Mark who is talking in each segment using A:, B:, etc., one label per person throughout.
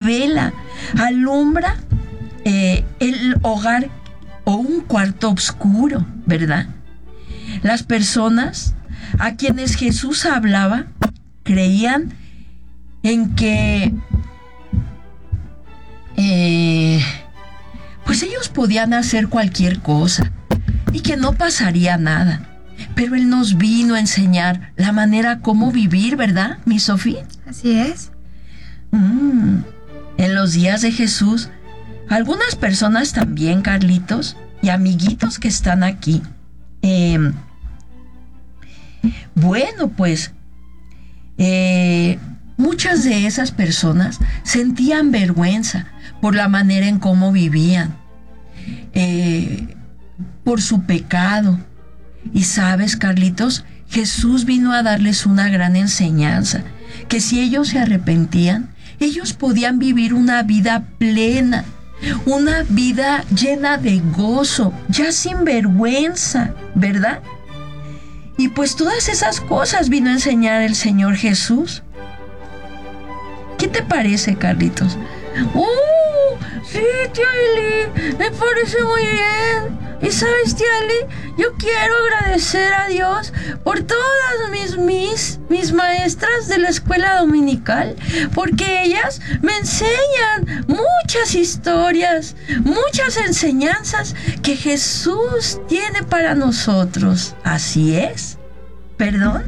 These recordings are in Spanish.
A: vela alumbra el hogar o un cuarto oscuro, ¿verdad? Las personas a quienes Jesús hablaba creían en que pues ellos podían hacer cualquier cosa y que no pasaría nada. Pero Él nos vino a enseñar la manera como vivir, ¿verdad, mi Sofía?
B: Así es.
A: En los días de Jesús, algunas personas también, Carlitos, y amiguitos que están aquí, bueno, pues, muchas de esas personas sentían vergüenza por la manera en cómo vivían, por su pecado. Y sabes, Carlitos, Jesús vino a darles una gran enseñanza, que si ellos se arrepentían, ellos podían vivir una vida plena, una vida llena de gozo, ya sin vergüenza, ¿verdad? Y pues todas esas cosas vino a enseñar el Señor Jesús. ¿Qué te parece, Carlitos? Sí, tía Eli, me parece muy bien. Y sabes, tía Eli, yo quiero agradecer a Dios por todas mis maestras de la escuela dominical, porque ellas me enseñan muchas historias, muchas enseñanzas que Jesús tiene para nosotros. Así es. ¿Perdón?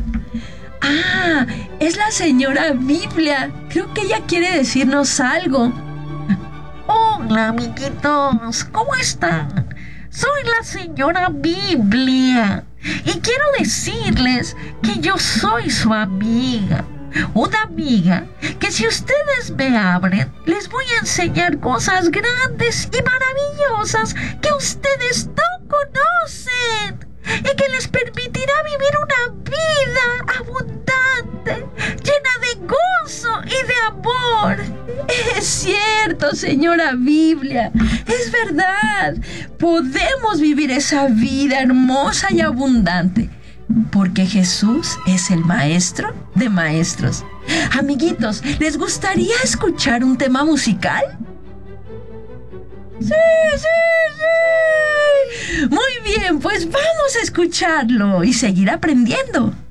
A: Es la señora Biblia. Creo que ella quiere decirnos algo.
C: Hola, amiguitos, ¿cómo están? Soy la señora Biblia y quiero decirles que yo soy su amiga. Una amiga que si ustedes me abren, les voy a enseñar cosas grandes y maravillosas que ustedes no conocen y que les permitirá vivir una vida abundante, llena de gozo y de amor.
A: Es cierto, señora Biblia, es verdad. Podemos vivir esa vida hermosa y abundante, porque Jesús es el maestro de maestros. Amiguitos, ¿les gustaría escuchar un tema musical? Sí. Muy bien, pues vamos a escucharlo y seguir aprendiendo.